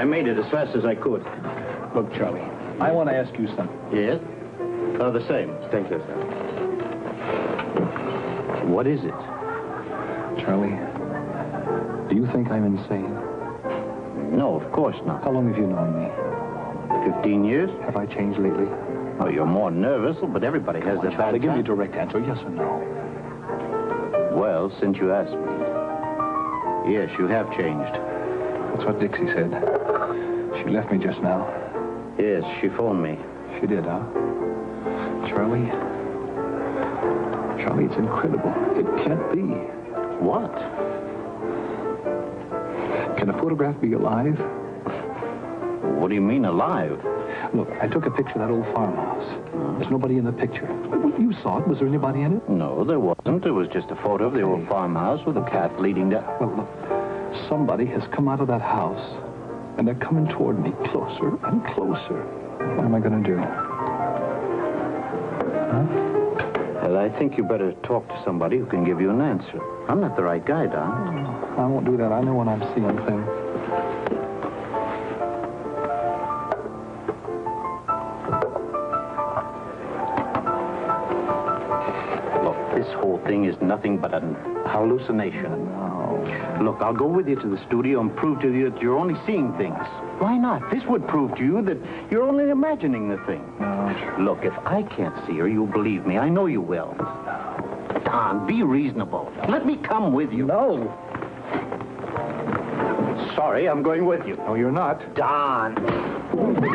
made it as fast as I could. Look, Charlie, I want to ask you something. Yes? The same. Thank you, sir. What is it? Charlie, do you think I'm insane? No, of course not. How long have you known me? 15 years? Have I changed lately? Oh, you're more nervous, but everybody has their bad Charlie, give me a time. direct answer, yes or no? Well, since you asked me. Yes, you have changed. That's what Dixie said. She left me just now. Yes, she phoned me. She did, huh? Charlie, it's incredible. It can't be. What? Can a photograph be alive? What do you mean, alive? Look, I took a picture of that old farmhouse. There's nobody in the picture. You saw it. Was there anybody in it? No, there wasn't. It was just a photo of the old farmhouse with a cat leading down. Well, look, somebody has come out of that house, and they're coming toward me closer and closer. What am I going to do? Huh? Well, I think you better talk to somebody who can give you an answer. I'm not the right guy, Don. I won't do that. I know when I'm seeing things. Look, this whole thing is nothing but an hallucination. No. Look, I'll go with you to the studio and prove to you that you're only seeing things. Why not? This would prove to you that you're only imagining the thing. No. Look, if I can't see her, you'll believe me. I know you will. Don, be reasonable. Let me come with you. No. Sorry, I'm going with you. No, you're not. Don.